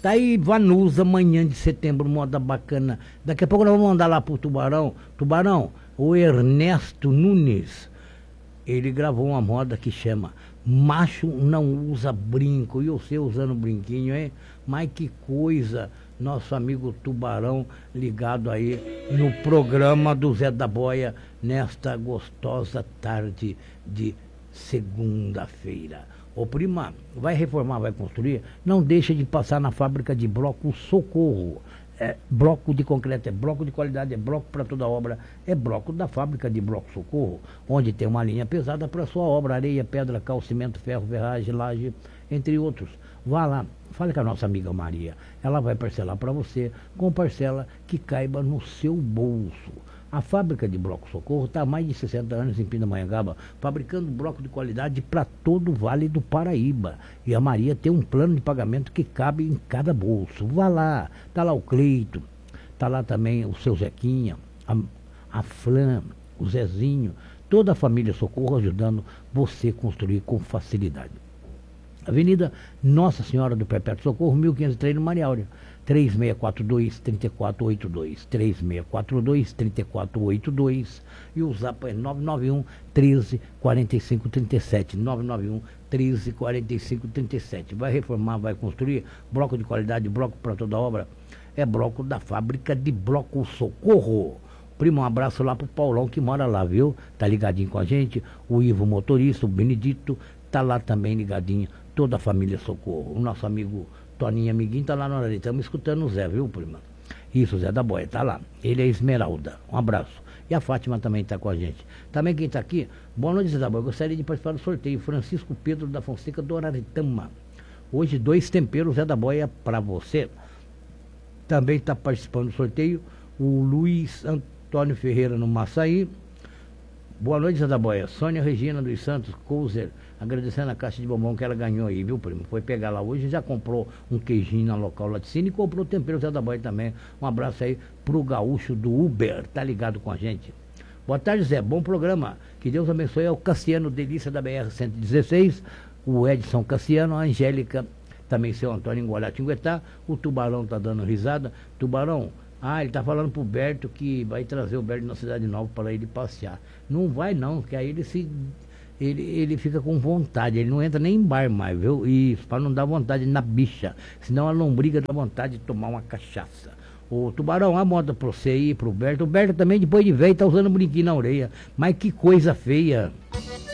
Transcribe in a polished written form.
Tá aí Vanusa, manhã de setembro, moda bacana. Daqui a pouco nós vamos mandar lá pro Tubarão. Tubarão, o Ernesto Nunes, ele gravou uma moda que chama Macho Não Usa Brinco. E você usando brinquinho, hein? Mas que coisa, nosso amigo Tubarão ligado aí no programa do Zé da Boia nesta gostosa tarde de segunda-feira. Ô prima, vai reformar, vai construir? Não deixa de passar na fábrica de bloco Socorro. É bloco de concreto, é bloco de qualidade, é bloco para toda obra, é bloco da fábrica de bloco Socorro, onde tem uma linha pesada para sua obra, areia, pedra, cal, cimento, ferro, ferragem, laje, entre outros. Vá lá, fale com a nossa amiga Maria, ela vai parcelar para você com parcela que caiba no seu bolso. A fábrica de bloco Socorro está há mais de 60 anos em Pindamonhangaba, fabricando bloco de qualidade para todo o Vale do Paraíba. E a Maria tem um plano de pagamento que cabe em cada bolso. Vá lá, está lá o Cleito, está lá também o seu Zequinha, a Flan, o Zezinho, toda a família Socorro ajudando você a construir com facilidade. Avenida Nossa Senhora do Perpétuo Socorro, 1503 no Mariáurea. 3642-3482, 3642-3482 e o zap é 991 13 45 37, 991 13 45 37. Vai reformar, vai construir, bloco de qualidade, bloco para toda obra, é bloco da fábrica de bloco Socorro. Primo, um abraço lá pro Paulão que mora lá, viu? Tá ligadinho com a gente, o Ivo motorista, o Benedito, tá lá também ligadinho, toda a família Socorro. O nosso amigo Toninho Amiguinho tá lá na hora dele. Estamos escutando o Zé, viu, prima? Isso, o Zé da Boia, tá lá. Ele é Esmeralda. Um abraço. E a Fátima também tá com a gente. Também quem tá aqui, boa noite, Zé da Boia. Eu gostaria de participar do sorteio. Francisco Pedro da Fonseca do Araritama. Hoje, 2 temperos, Zé da Boia, pra você. Também tá participando do sorteio o Luiz Antônio Ferreira no Maçaí. Boa noite, Zé da Boia. Sônia Regina dos Santos, Couser, agradecendo a caixa de bombom que ela ganhou aí, viu, primo? Foi pegar lá hoje, já comprou um queijinho na local laticínio e comprou tempero Zé da Boia também. Um abraço aí pro gaúcho do Uber, tá ligado com a gente. Boa tarde, Zé, bom programa. Que Deus abençoe ao Cassiano Delícia da BR-116, o Edson Cassiano, a Angélica, também seu Antônio em Guaratinguetá. O Tubarão tá dando risada. Tubarão, ele tá falando pro Berto que vai trazer o Berto na Cidade Nova para ele passear. Não vai não, porque aí ele fica com vontade, ele não entra nem em bar mais, viu? Isso, para não dar vontade na bicha, senão a lombriga dá vontade de tomar uma cachaça. Ô Tubarão, a moda pra você ir pro Berto. O Berto também, depois de velho, tá usando brinquinho na orelha. Mas que coisa feia.